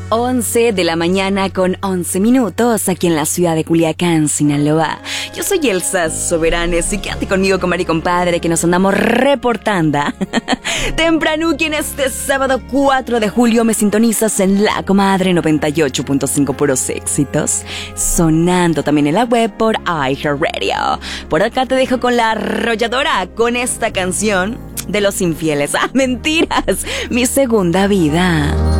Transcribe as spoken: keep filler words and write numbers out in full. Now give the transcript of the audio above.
once de la mañana con once minutos aquí en la ciudad de Culiacán, Sinaloa. Yo soy Elsa Soberanes y quédate conmigo, comadre y compadre, que nos andamos reportando. Tempranuki, en este sábado cuatro de julio me sintonizas en La Comadre noventa y ocho punto cinco, puros éxitos, sonando también en la web por iHeartRadio. Por acá te dejo con La Arrolladora, con esta canción de Los Infieles. ¡Ah, mentiras! Mi segunda vida.